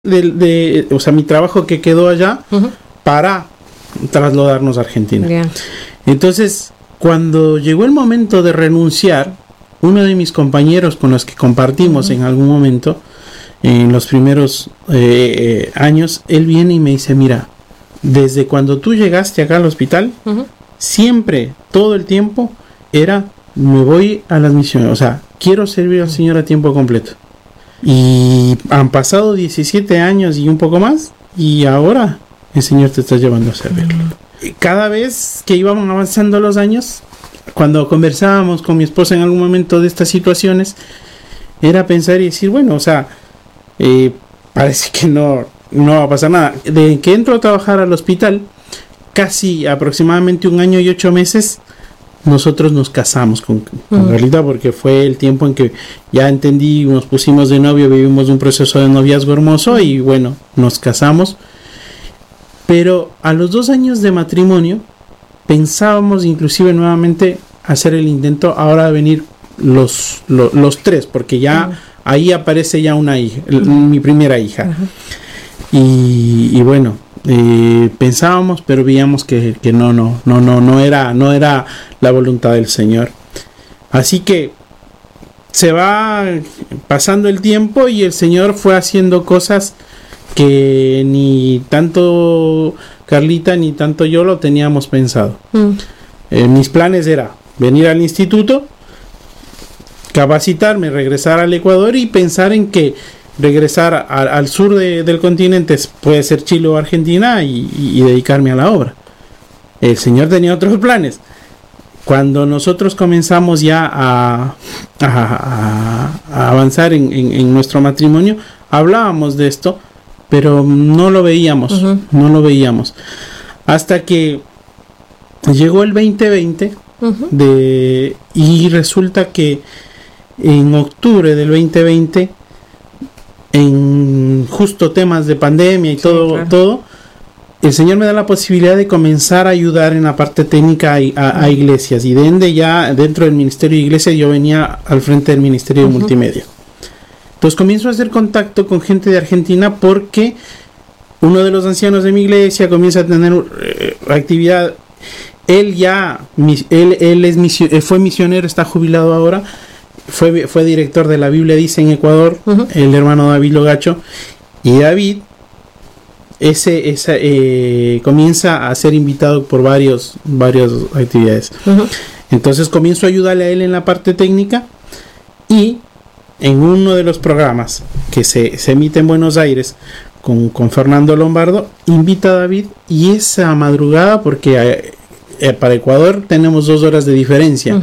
o sea, mi trabajo que quedó allá para trasladarnos a Argentina. Yeah. Entonces, cuando llegó el momento de renunciar, uno de mis compañeros con los que compartimos en algún momento, en los primeros años, él viene y me dice, mira, desde cuando tú llegaste acá al hospital, siempre, todo el tiempo, era, me voy a las misiones, o sea, quiero servir al Señor a tiempo completo. Y han pasado 17 años y un poco más, y ahora el Señor te está llevando a servirlo. Cada vez que íbamos avanzando los años, cuando conversábamos con mi esposa en algún momento de estas situaciones, era pensar y decir, bueno, o sea, parece que no va a pasar nada. De que entro a trabajar al hospital, casi aproximadamente 1 año y 8 meses, nosotros nos casamos con Carlita, porque fue el tiempo en que ya entendí, nos pusimos de novio, vivimos un proceso de noviazgo hermoso y bueno, nos casamos. Pero a los 2 años de matrimonio pensábamos inclusive nuevamente hacer el intento ahora de venir los 3, porque ya ahí aparece ya una hija, mi primera hija. Y bueno, pensábamos, pero veíamos que no era la voluntad del Señor. Así que se va pasando el tiempo y el Señor fue haciendo cosas que ni tanto Carlita ni tanto yo lo teníamos pensado. Mis planes era venir al instituto, capacitarme, regresar al Ecuador y pensar en que regresar al sur del continente, puede ser Chile o Argentina, y dedicarme a la obra. El Señor tenía otros planes. Cuando nosotros comenzamos ya a avanzar en nuestro matrimonio, hablábamos de esto, pero no lo veíamos, hasta que llegó el 2020 y resulta que en octubre del 2020, en justo temas de pandemia y todo, el Señor me da la posibilidad de comenzar a ayudar en la parte técnica a iglesias, y ya dentro del ministerio de iglesia yo venía al frente del ministerio de multimedia. Entonces comienzo a hacer contacto con gente de Argentina, porque uno de los ancianos de mi iglesia comienza a tener actividad. Él fue misionero, está jubilado ahora. Fue director de la Biblia Dice en Ecuador, el hermano David Logacho. Y David comienza a ser invitado por varias actividades. Entonces comienzo a ayudarle a él en la parte técnica, y en uno de los programas que se emite en Buenos Aires con Fernando Lombardo, invita a David, y esa madrugada, porque para Ecuador tenemos 2 horas de diferencia,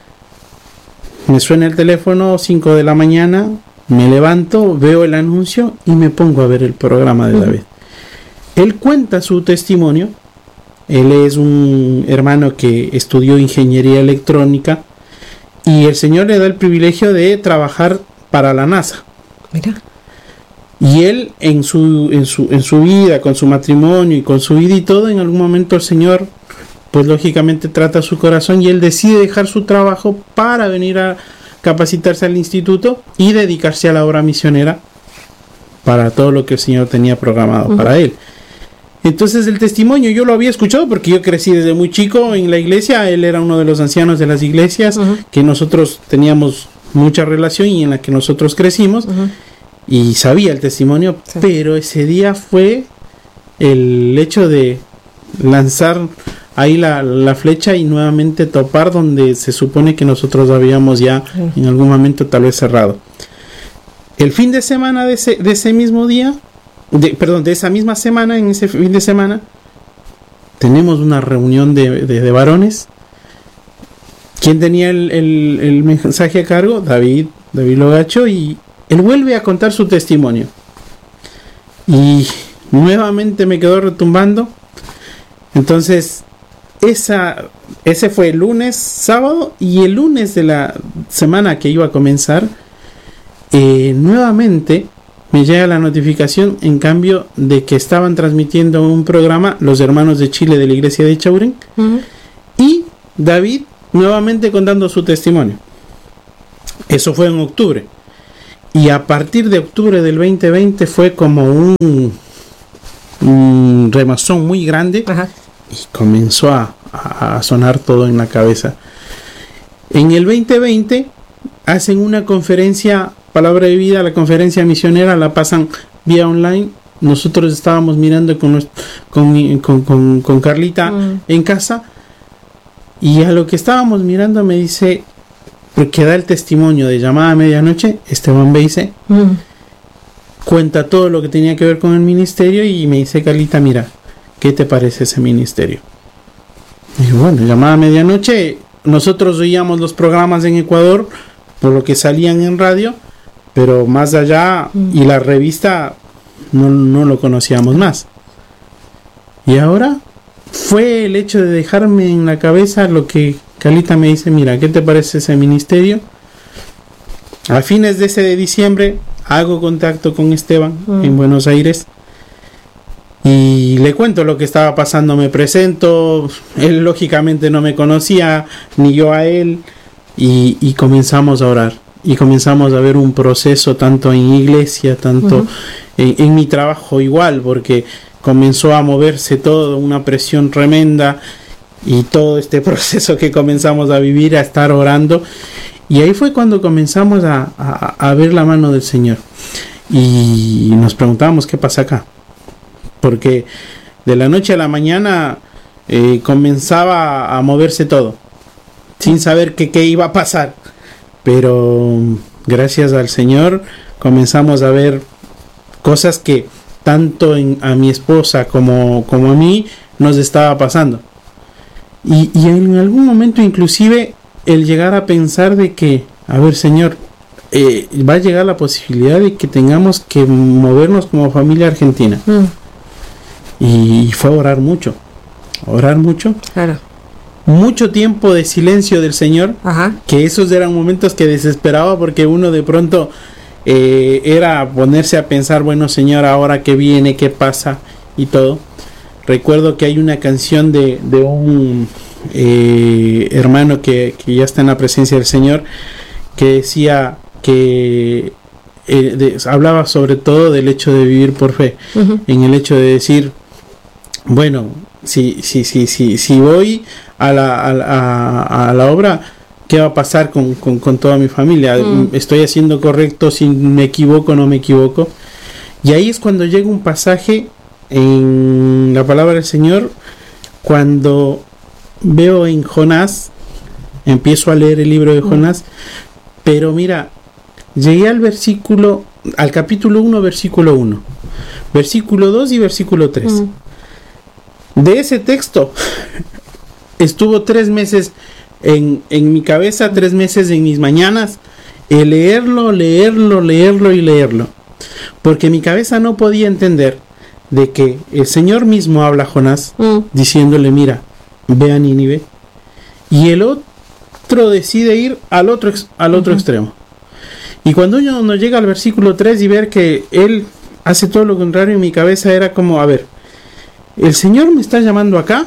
me suena el teléfono, 5 de la mañana, me levanto, veo el anuncio y me pongo a ver el programa de David. Él cuenta su testimonio. Él es un hermano que estudió ingeniería electrónica, y el Señor le da el privilegio de trabajar para la NASA. Mira. Y él en su vida, con su matrimonio y con su vida y todo, en algún momento el Señor, pues lógicamente trata su corazón, y él decide dejar su trabajo para venir a capacitarse al instituto y dedicarse a la obra misionera para todo lo que el Señor tenía programado para él. Entonces el testimonio yo lo había escuchado porque yo crecí desde muy chico en la iglesia. Él era uno de los ancianos de las iglesias que nosotros teníamos mucha relación y en la que nosotros crecimos, y sabía el testimonio, pero ese día fue el hecho de lanzar ahí la flecha y nuevamente topar donde se supone que nosotros habíamos ya en algún momento tal vez cerrado. El fin de semana de ese mismo día, de esa misma semana, en ese fin de semana, tenemos una reunión de varones. ¿Quién tenía el mensaje a cargo? David Logacho, y él vuelve a contar su testimonio. Y nuevamente me quedó retumbando. Entonces, ese fue el lunes, sábado, y el lunes de la semana que iba a comenzar, nuevamente me llega la notificación, en cambio, de que estaban transmitiendo un programa los hermanos de Chile de la iglesia de Chaurén, y David nuevamente contando su testimonio. Eso fue en octubre. Y a partir de octubre del 2020 fue como un remazón muy grande. Ajá. Y comenzó a sonar todo en la cabeza. En el 2020 hacen una conferencia, Palabra de Vida, la conferencia misionera, la pasan vía online. Nosotros estábamos mirando con Carlita en casa, y a lo que estábamos mirando me dice, porque da el testimonio de Llamada a Medianoche, Esteban Beise, cuenta todo lo que tenía que ver con el ministerio, y me dice, Carlita, mira, ¿qué te parece ese ministerio? Y bueno, Llamada a Medianoche, nosotros oíamos los programas en Ecuador por lo que salían en radio, pero más allá, y la revista no lo conocíamos más. Y ahora fue el hecho de dejarme en la cabeza lo que Carlita me dice, mira, ¿qué te parece ese ministerio? A fines de ese de diciembre hago contacto con Esteban en Buenos Aires y le cuento lo que estaba pasando, me presento, él lógicamente no me conocía, ni yo a él, y comenzamos a orar. Y comenzamos a ver un proceso tanto en iglesia, tanto en mi trabajo igual, porque comenzó a moverse todo, una presión tremenda, y todo este proceso que comenzamos a vivir, a estar orando, y ahí fue cuando comenzamos a ver la mano del Señor, y nos preguntábamos qué pasa acá, porque de la noche a la mañana comenzaba a moverse todo, sin saber qué iba a pasar. Pero gracias al Señor comenzamos a ver cosas que tanto a mi esposa como a mí nos estaba pasando. Y en algún momento inclusive el llegar a pensar de que, a ver, Señor, va a llegar la posibilidad de que tengamos que movernos como familia argentina. Y fue orar mucho. Claro. Mucho tiempo de silencio del Señor. Ajá. Que esos eran momentos que desesperaba, porque uno de pronto era ponerse a pensar, bueno, Señor, ahora qué viene, qué pasa y todo. Recuerdo que hay una canción de un hermano que ya está en la presencia del Señor, que decía que hablaba sobre todo del hecho de vivir por fe, en el hecho de decir, bueno, si voy a la obra, ¿qué va a pasar con toda mi familia? ¿Estoy haciendo correcto? Si me equivoco, no me equivoco. Y ahí es cuando llega un pasaje en la palabra del Señor, cuando veo en Jonás, empiezo a leer el libro de Jonás, pero mira, llegué al capítulo 1, versículo 1, versículo 2 y versículo 3. De ese texto estuvo 3 meses en mi cabeza, 3 meses en mis mañanas, el leerlo, porque mi cabeza no podía entender de que el Señor mismo habla a Jonás, diciéndole, mira, ve a Nínive, y el otro decide ir al otro extremo. Y cuando uno llega al versículo 3 y ver que él hace todo lo contrario, en mi cabeza era como, a ver, el Señor me está llamando acá,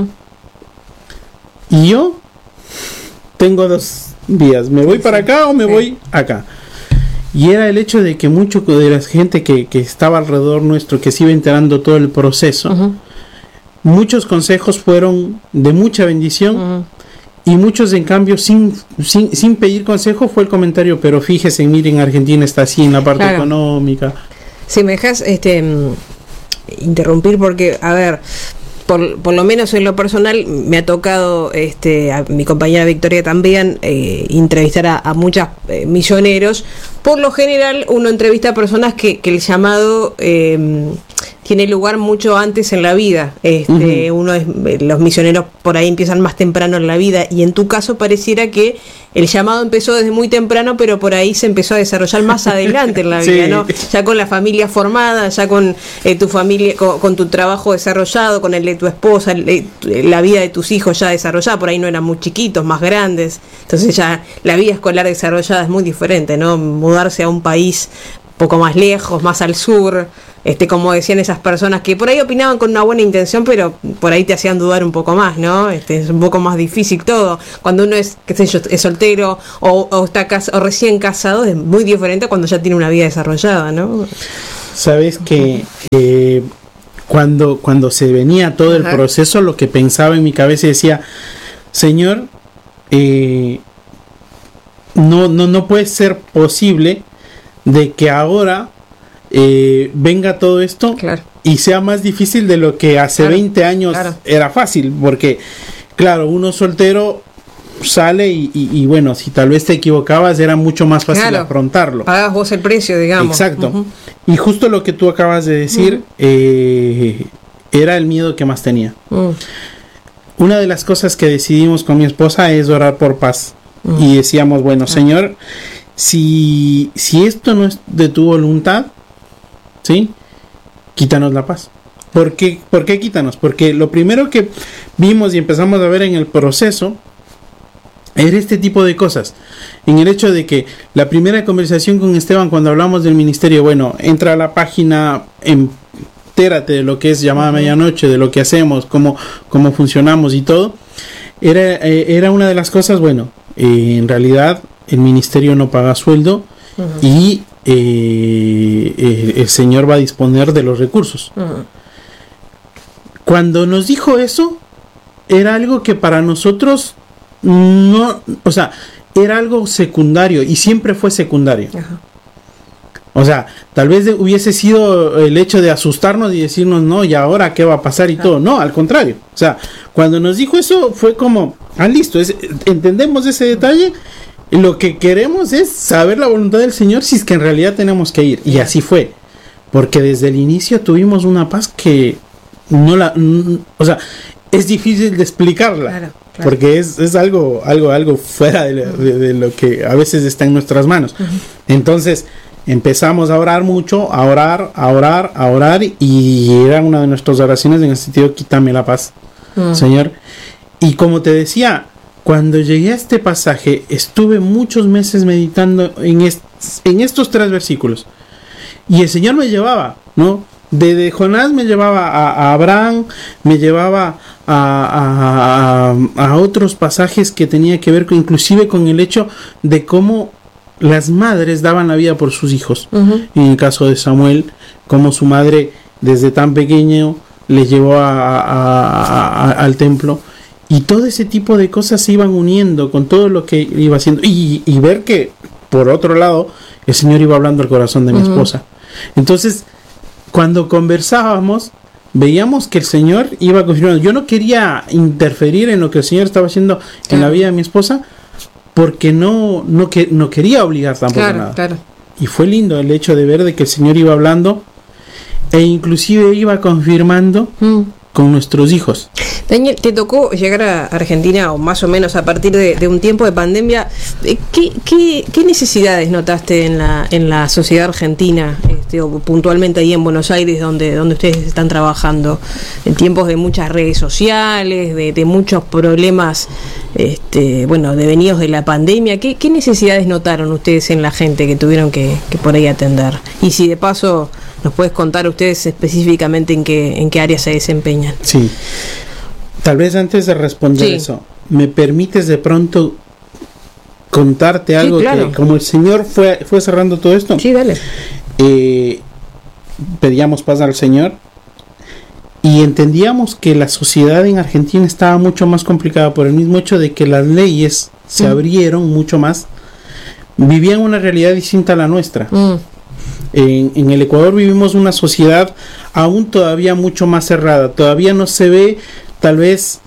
y yo tengo 2 vías, me voy para acá o me voy acá. Y era el hecho de que mucho de la gente que estaba alrededor nuestro, que se iba enterando todo el proceso, muchos consejos fueron de mucha bendición, y muchos en cambio sin pedir consejo fue el comentario, pero fíjese, miren, Argentina está así en la parte económica. Si me dejas interrumpir, porque, a ver, por lo menos en lo personal me ha tocado, a mi compañera Victoria también, entrevistar a muchos misioneros. Por lo general uno entrevista a personas que el llamado tiene lugar mucho antes en la vida. Los misioneros por ahí empiezan más temprano en la vida, y en tu caso pareciera que el llamado empezó desde muy temprano, pero por ahí se empezó a desarrollar más adelante en la vida, ¿no? Ya con la familia formada, ya con tu familia, con tu trabajo desarrollado, con el de tu esposa, la vida de tus hijos ya desarrollada. Por ahí no eran muy chiquitos, más grandes, entonces ya la vida escolar desarrollada es muy diferente, ¿no? Mudarse a un país poco más lejos, más al sur, como decían esas personas que por ahí opinaban con una buena intención, pero por ahí te hacían dudar un poco más, ¿no? Es un poco más difícil todo. Cuando uno es, qué sé yo, es soltero o está o recién casado, es muy diferente cuando ya tiene una vida desarrollada, ¿no? Sabes que cuando se venía todo el proceso, lo que pensaba en mi cabeza decía, Señor, no puede ser posible de que ahora venga todo esto y sea más difícil de lo que hace 20 años era fácil, porque claro, uno soltero sale y bueno, si tal vez te equivocabas era mucho más fácil afrontarlo. Pagas vos el precio, digamos. Exacto. Y justo lo que tú acabas de decir era el miedo que más tenía. Una de las cosas que decidimos con mi esposa es orar por paz. Y decíamos, bueno, Señor, si esto no es de tu voluntad, ¿sí? Quítanos la paz. ¿Por qué quítanos? Porque lo primero que vimos y empezamos a ver en el proceso era este tipo de cosas. En el hecho de que la primera conversación con Esteban cuando hablamos del ministerio, bueno, entra a la página, entérate de lo que es Llamada Medianoche, de lo que hacemos, cómo funcionamos y todo. Era una de las cosas, bueno, en realidad el ministerio no paga sueldo y el Señor va a disponer de los recursos. Cuando nos dijo eso, era algo que para nosotros no, o sea, era algo secundario y siempre fue secundario. O sea, tal vez hubiese sido el hecho de asustarnos y decirnos, no, ¿y ahora qué va a pasar? Y todo. No, al contrario. O sea, cuando nos dijo eso fue como, listo, entendemos ese detalle. Lo que queremos es saber la voluntad del Señor si es que en realidad tenemos que ir. Y así fue. Porque desde el inicio tuvimos una paz que o sea, es difícil de explicarla. Claro. Porque es algo fuera de lo que a veces está en nuestras manos. Entonces empezamos a orar mucho, a orar, y era una de nuestras oraciones en el sentido, quítame la paz, Señor. Y como te decía, cuando llegué a este pasaje, estuve muchos meses meditando en estos 3 versículos. Y el Señor me llevaba, ¿no? De Jonás me llevaba a Abraham, me llevaba a otros pasajes que tenía que ver inclusive con el hecho de cómo las madres daban la vida por sus hijos. En el caso de Samuel, como su madre desde tan pequeño le llevó al templo, y todo ese tipo de cosas se iban uniendo con todo lo que iba haciendo, y ver que por otro lado el Señor iba hablando al corazón de mi esposa. Entonces cuando conversábamos veíamos que el Señor iba confirmando. Yo no quería interferir en lo que el Señor estaba haciendo en la vida de mi esposa, porque no quería obligar tampoco nada. Y fue lindo el hecho de ver de que el Señor iba hablando e inclusive iba confirmando con nuestros hijos. Daniel, te tocó llegar a Argentina, o más o menos a partir de un tiempo de pandemia. ¿Qué necesidades notaste en la sociedad argentina, o puntualmente ahí en Buenos Aires, donde ustedes están trabajando, en tiempos de muchas redes sociales, de muchos problemas, devenidos de la pandemia? ¿Qué necesidades notaron ustedes en la gente que tuvieron que por ahí atender? Y si de paso nos puedes contar ustedes específicamente en qué áreas se desempeñan. Sí. Tal vez antes de responder eso, ¿me permites de pronto contarte algo? Que como el Señor fue cerrando todo esto? Sí, dale. Pedíamos paz al Señor y entendíamos que la sociedad en Argentina estaba mucho más complicada por el mismo hecho de que las leyes se abrieron mucho más. Vivían una realidad distinta a la nuestra. En el Ecuador vivimos una sociedad aún todavía mucho más cerrada. Todavía no se ve tal vez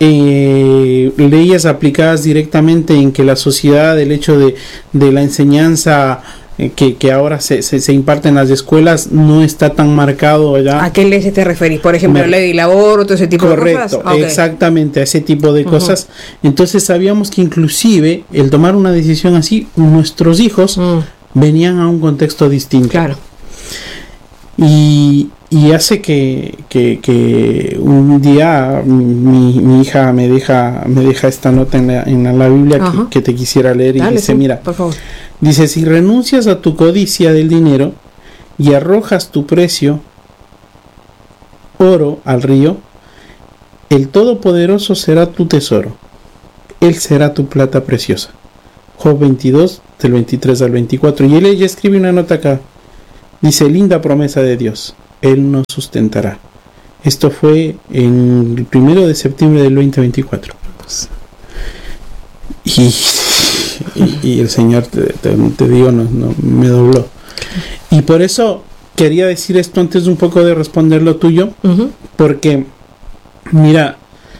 leyes aplicadas directamente en que la sociedad, el hecho de la enseñanza que ahora se imparte en las escuelas, no está tan marcado allá. ¿A qué leyes te referís? Por ejemplo, la ley del aborto, ese tipo de cosas. Correcto, exactamente, a ese tipo de cosas. Entonces sabíamos que inclusive el tomar una decisión así, nuestros hijos venían a un contexto distinto. Claro. Y hace que un día mi hija me deja esta nota en la Biblia que te quisiera leer. Dale, y dice, mira, por favor. Dice, si renuncias a tu codicia del dinero y arrojas tu precio oro al río, el Todopoderoso será tu tesoro, Él será tu plata preciosa. Job 22, del 23 al 24. Y él ya escribe una nota acá. Dice, linda promesa de Dios, Él nos sustentará. Esto fue en el 1 de septiembre del 2024. Y el Señor, te digo, no me dobló. Y por eso quería decir esto antes de un poco de responder lo tuyo, porque, mira,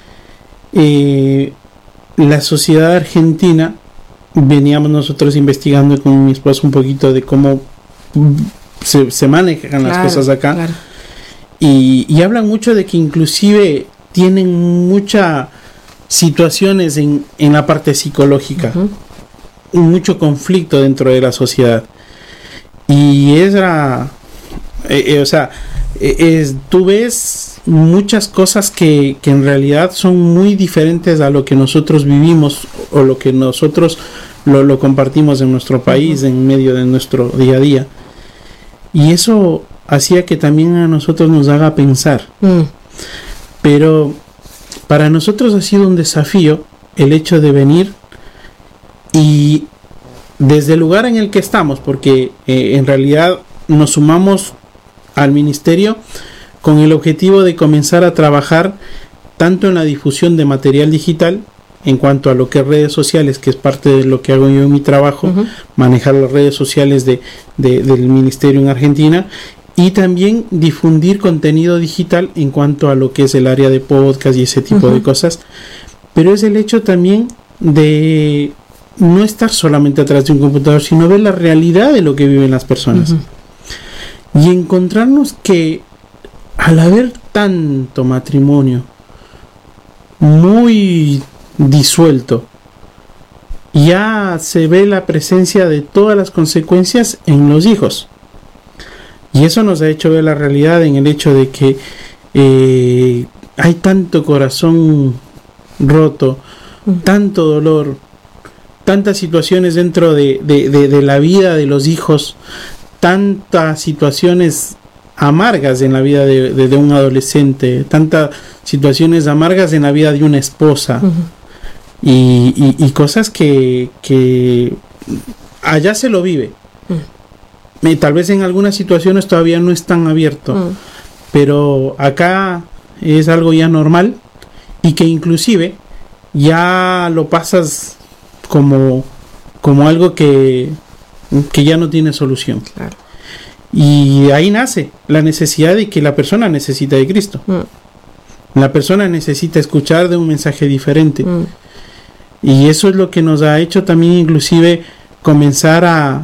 la sociedad argentina, veníamos nosotros investigando con mi esposo un poquito de cómo se manejan las cosas acá, claro. Y hablan mucho de que inclusive tienen muchas situaciones en la parte psicológica, mucho conflicto dentro de la sociedad. Y tú ves muchas cosas que en realidad son muy diferentes a lo que nosotros vivimos o lo que nosotros lo compartimos en nuestro país, en medio de nuestro día a día. Y eso hacía que también a nosotros nos haga pensar. Pero para nosotros ha sido un desafío el hecho de venir y desde el lugar en el que estamos, porque en realidad nos sumamos al ministerio con el objetivo de comenzar a trabajar tanto en la difusión de material digital en cuanto a lo que es redes sociales, que es parte de lo que hago yo en mi trabajo, manejar las redes sociales del ministerio en Argentina, y también difundir contenido digital en cuanto a lo que es el área de podcast y ese tipo de cosas. Pero es el hecho también de no estar solamente atrás de un computador, sino ver la realidad de lo que viven las personas. Y encontrarnos que al haber tanto matrimonio muy disuelto, ya se ve la presencia de todas las consecuencias en los hijos. Y eso nos ha hecho ver la realidad en el hecho de que hay tanto corazón roto, tanto dolor, tantas situaciones dentro de la vida de los hijos, tantas situaciones amargas en la vida de un adolescente, tantas situaciones amargas en la vida de una esposa, y cosas que allá se lo vive. Tal vez en algunas situaciones todavía no es tan abierto, pero acá es algo ya normal, y que inclusive ya lo pasas como algo que ya no tiene solución. Claro. Y ahí nace la necesidad de que la persona necesita de Cristo. La persona necesita escuchar de un mensaje diferente. Y eso es lo que nos ha hecho también inclusive comenzar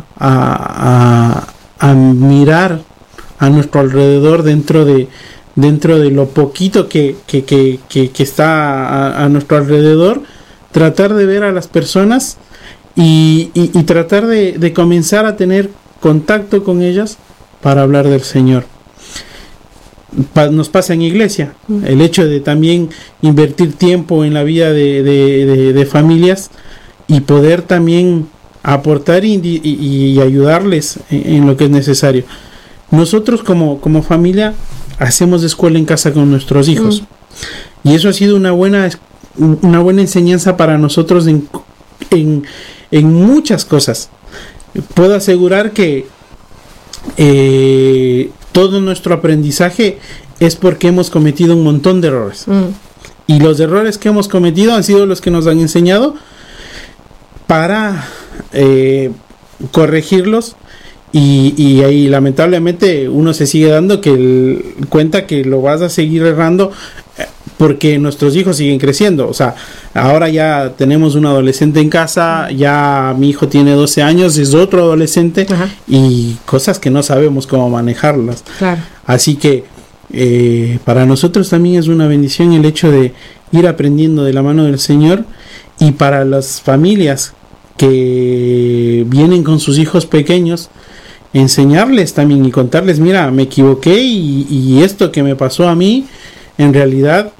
a mirar a nuestro alrededor dentro de lo poquito que está a nuestro alrededor, tratar de ver a las personas y tratar de comenzar a tener contacto con ellas para hablar del Señor. Nos pasa en iglesia el hecho de también invertir tiempo en la vida de familias y poder también aportar y ayudarles en lo que es necesario. Nosotros como familia hacemos escuela en casa con nuestros hijos, y eso ha sido una buena enseñanza para nosotros en muchas cosas. Puedo asegurar que todo nuestro aprendizaje es porque hemos cometido un montón de errores, y los errores que hemos cometido han sido los que nos han enseñado para corregirlos, y ahí lamentablemente uno se sigue dando cuenta que lo vas a seguir errando porque nuestros hijos siguen creciendo. O sea, ahora ya tenemos un adolescente en casa, ya mi hijo tiene 12 años, es otro adolescente, y cosas que no sabemos cómo manejarlas. Claro. Así que para nosotros también es una bendición el hecho de ir aprendiendo de la mano del Señor, y para las familias que vienen con sus hijos pequeños, enseñarles también y contarles, mira, me equivoqué y esto que me pasó a mí, en realidad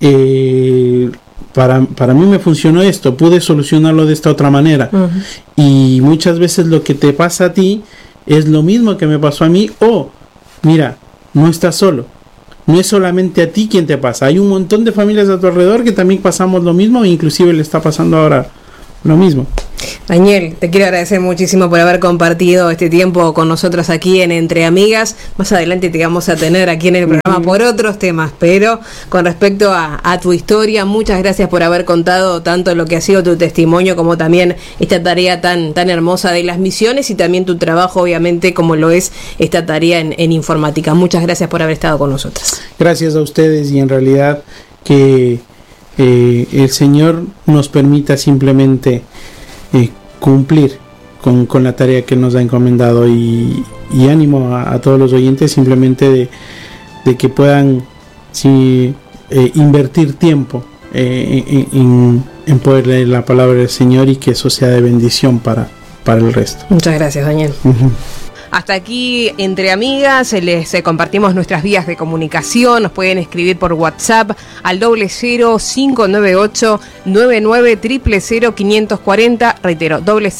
para mí me funcionó esto, pude solucionarlo de esta otra manera. Y muchas veces lo que te pasa a ti es lo mismo que me pasó a mí, o mira, no estás solo, no es solamente a ti quien te pasa, hay un montón de familias a tu alrededor que también pasamos lo mismo, e inclusive le está pasando ahora lo mismo. Daniel, te quiero agradecer muchísimo por haber compartido este tiempo con nosotros aquí en Entre Amigas. Más adelante te vamos a tener aquí en el programa por otros temas, pero con respecto a tu historia, muchas gracias por haber contado tanto lo que ha sido tu testimonio como también esta tarea tan hermosa de las misiones y también tu trabajo, obviamente, como lo es esta tarea en informática. Muchas gracias por haber estado con nosotros. Gracias a ustedes, y en realidad que el Señor nos permita simplemente cumplir con la tarea que nos ha encomendado, y ánimo a todos los oyentes simplemente de que puedan invertir tiempo en poder leer la palabra del Señor, y que eso sea de bendición para el resto. Muchas gracias, Daniel. Hasta aquí Entre Amigas, les compartimos nuestras vías de comunicación. Nos pueden escribir por WhatsApp al 00598 99 000 540. Reitero,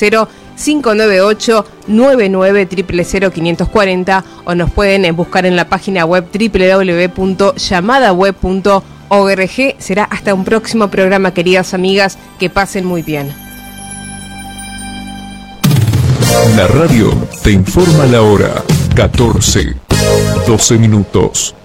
00598 99 000 540, o nos pueden buscar en la página web www.llamadaweb.org. Será hasta un próximo programa, queridas amigas, que pasen muy bien. La radio te informa la hora, 14:12.